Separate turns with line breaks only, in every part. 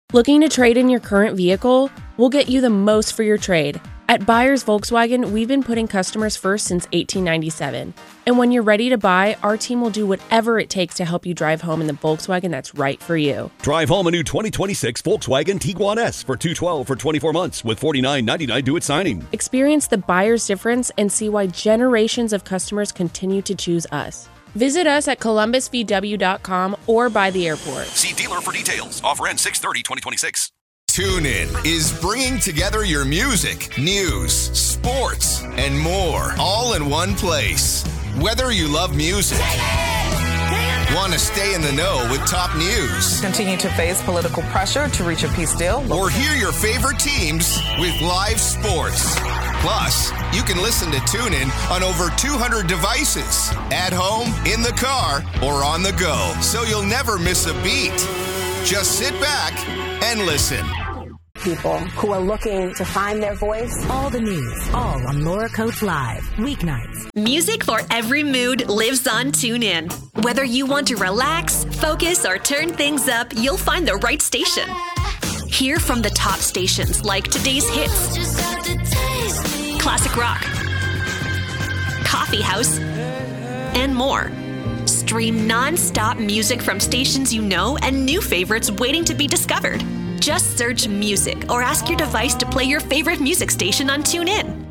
Looking to trade in your current vehicle? We'll get you the most for your trade. At Buyers Volkswagen, we've been putting customers first since 1897. And when you're ready to buy, our team will do whatever it takes to help you drive home in the Volkswagen that's right for you.
Drive home a new 2026 Volkswagen Tiguan S for $212 for 24 months with $49.99 due at signing.
Experience the buyer's difference and see why generations of customers continue to choose us. Visit us at columbusvw.com or by the airport.
See dealer for details. Offer ends 6/30/2026.
TuneIn is bringing together your music, news, sports, and more all in one place. Whether you love music, want to stay in the know with top news,
continue to face political pressure to reach a peace deal,
or hear your favorite teams with live sports. Plus, you can listen to TuneIn on over 200 devices, at home, in the car, or on the go, so you'll never miss a beat. Just sit back and listen.
People who are looking to find their voice.
All the news, all on Laura Coates Live, weeknights.
Music for every mood lives on TuneIn. Whether you want to relax, focus, or turn things up, you'll find the right station. Hear from the top stations like today's hits, classic rock, coffee house, and more. Stream non-stop music from stations you know and new favorites waiting to be discovered. Just search music or ask your device to play your favorite music station on TuneIn.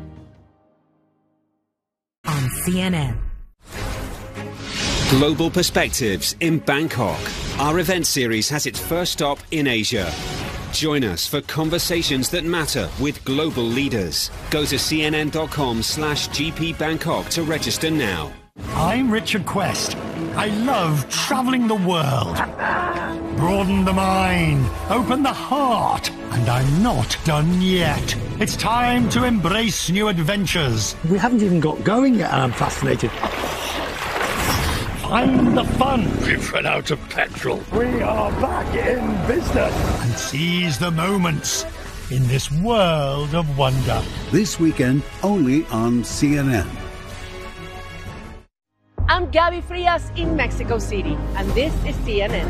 On CNN.
Global Perspectives in Bangkok. Our event series has its first stop in Asia. Join us for conversations that matter with global leaders. Go to cnn.com/GP Bangkok to register now.
I'm Richard Quest. I love travelling the world. Broaden the mind, open the heart, and I'm not done yet. It's time to embrace new adventures.
We haven't even got going yet, and I'm fascinated.
Find the fun. We've run out of petrol. We are back in business. And seize the moments in this world of wonder.
This weekend, only on CNN.
I'm Gabby Frias in Mexico City, and this is CNN.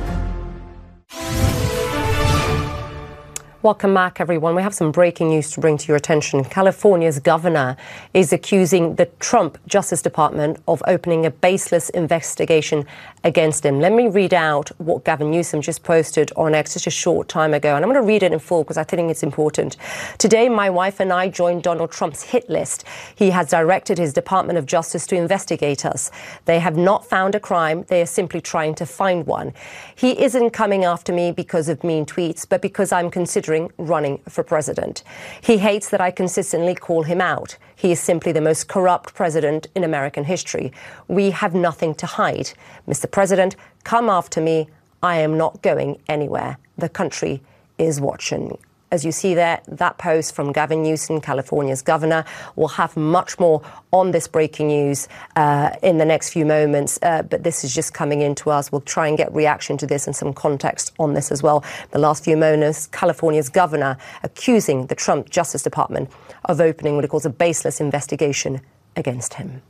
Welcome back, everyone. We have some breaking news to bring to your attention. California's governor is accusing the Trump Justice Department of opening a baseless investigation against him. Let me read out what Gavin Newsom just posted on X just a short time ago. And I'm going to read it in full because I think it's important. Today, my wife and I joined Donald Trump's hit list. He has directed his Department of Justice to investigate us. They have not found a crime. They are simply trying to find one. He isn't coming after me because of mean tweets, but because I'm considering running for president. He hates that I consistently call him out. He is simply the most corrupt president in American history. We have nothing to hide. Mr. President, come after me. I am not going anywhere. The country is watching. As you see there, that post from Gavin Newsom, California's governor. We'll have much more on this breaking news in the next few moments, but this is just coming into us. We'll try and get reaction to this and some context on this as well. The last few moments, California's governor accusing the Trump Justice Department of opening what he calls a baseless investigation against him.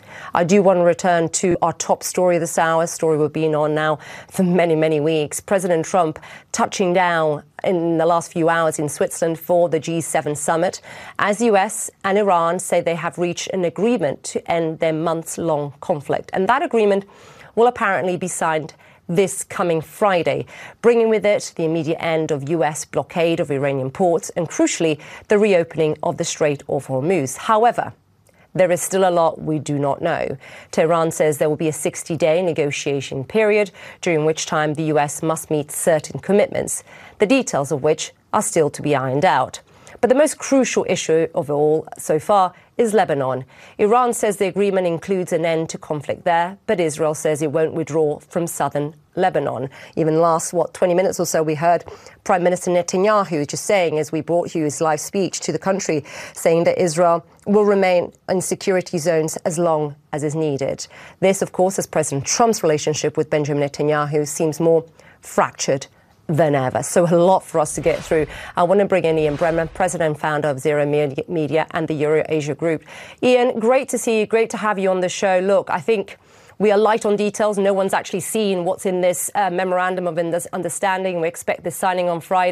I do want to return to our top story this hour, a story we've been on now for many, many weeks. President Trump touching down in the last few hours in Switzerland for the G7 summit, as US and Iran say they have reached an agreement to end their months-long conflict. And that agreement will apparently be signed this coming Friday, bringing with it the immediate end of US blockade of Iranian ports and, crucially, the reopening of the Strait of Hormuz. However, there is still a lot we do not know. Tehran says there will be a 60-day negotiation period, during which time the US must meet certain commitments, the details of which are still to be ironed out. But the most crucial issue of all so far is Lebanon. Iran says the agreement includes an end to conflict there, but Israel says it won't withdraw from southern Lebanon. Even last, 20 minutes or so, we heard Prime Minister Netanyahu just saying, as we brought you his live speech to the country, saying that Israel will remain in security zones as long as is needed. This, of course, as President Trump's relationship with Benjamin Netanyahu seems more fractured than ever. So a lot for us to get through. I want to bring in Ian Bremner, President and founder of Zero Media and the Euro-Asia Group. Ian, great to see you. Great to have you on the show. Look, I think we are light on details. No one's actually seen what's in this memorandum of understanding. We expect this signing on Friday.